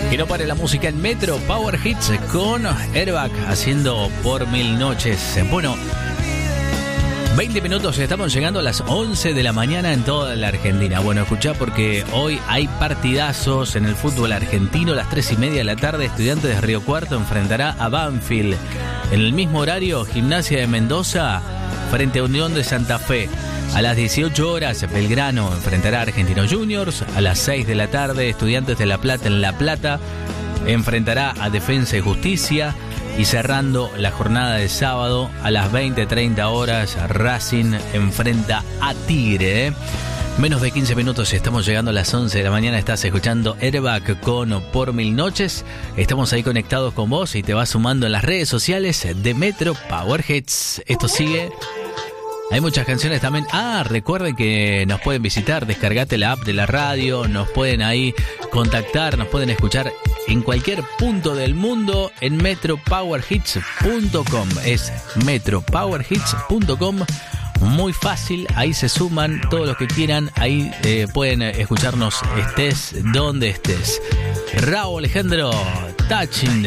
Que no pare la música en Metro Power Hits con Airbag haciendo Por Mil Noches. Bueno, 20 minutos, estamos llegando a las 11 de la mañana en toda la Argentina. Bueno, escuchá porque hoy hay partidazos en el fútbol argentino. A las 3:30 de la tarde, Estudiantes de Río Cuarto enfrentará a Banfield. En el mismo horario, Gimnasia de Mendoza frente a Unión de Santa Fe. A las 18 horas, Belgrano enfrentará a Argentinos Juniors. A las 6 de la tarde, Estudiantes de La Plata en La Plata enfrentará a Defensa y Justicia. Y cerrando la jornada de sábado, a las 20:30 horas, Racing enfrenta a Tigre. Menos de 15 minutos, estamos llegando a las 11 de la mañana. Estás escuchando Airbag con Por Mil Noches. Estamos ahí conectados con vos y te vas sumando en las redes sociales de Metro Power Hits. Esto sigue. Hay muchas canciones también. Recuerden que nos pueden visitar, descargate la app de la radio, nos pueden ahí contactar, nos pueden escuchar en cualquier punto del mundo en metropowerhits.com. Es metropowerhits.com. Muy fácil, ahí se suman todos los que quieran, ahí pueden escucharnos estés donde estés. Raúl Alejandro, Touching